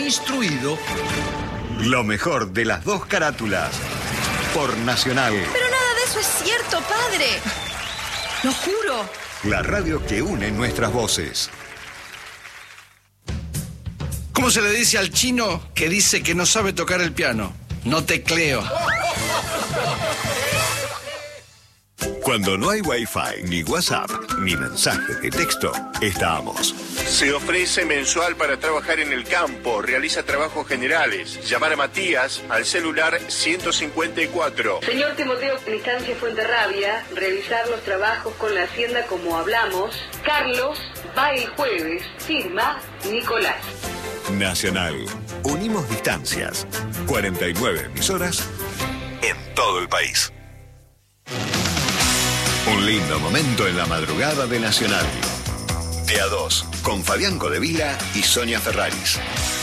instruido. Lo mejor de las dos carátulas. Por Nacional. Pero nada de eso es cierto, padre. Lo juro. La radio que une nuestras voces. ¿Cómo se le dice al chino que dice que no sabe tocar el piano? No tecleo. Cuando no hay Wi-Fi, ni WhatsApp, ni mensajes de texto, estamos. Se ofrece mensual para trabajar en el campo, realiza trabajos generales. Llamar a Matías al celular 154. Señor Timoteo, en Estancia Fuenterrabia, realizar los trabajos con la hacienda como hablamos. Carlos va el jueves, firma Nicolás. Nacional. Unimos distancias. 49 emisoras en todo el país. Un lindo momento en la madrugada de Nacional. De A2, con Fabián Codevila y Sonia Ferraris.